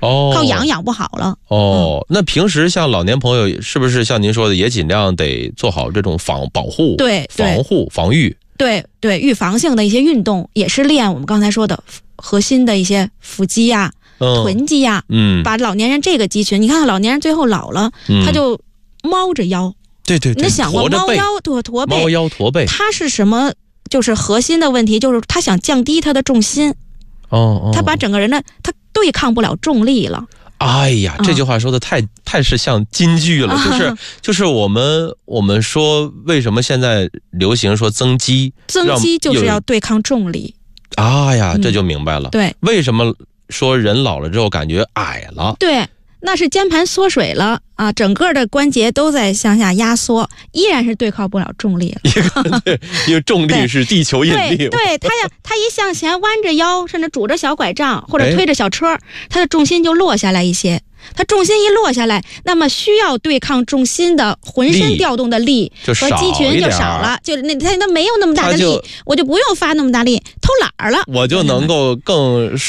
靠养不好了。 那平时像老年朋友是不是像您说的也尽量得做好这种保护、 对防护、防御？ 对，预防性的一些运动也是练我们刚才说的核心的一些腹肌呀、臀肌呀。把老年人这个肌群，你看老年人最后老了，他就猫着腰。 对， 你想过猫腰驼背，它是什么？就是核心的问题，就是他想降低他的重心。他把整个人他对抗不了重力了。 哎呀，这句话说的太是像金句了，就是我们说为什么现在流行说增肌就是要对抗重力。 哎呀，这就明白了。 对， 为什么说人老了之后感觉矮了？ 对，那是肩盘缩水了啊，整个的关节都在向下压缩，依然是对抗不了重力了。 因为重力是地球引力。 对，他一向前弯着腰，甚至拄着小拐杖或者推着小车，他的重心就落下来一些。他重心一落下来，那么需要对抗重心的浑身调动的力和肌群就少了，就他没有那么大的力，我就不用发那么大力，偷懒了， 我就能够更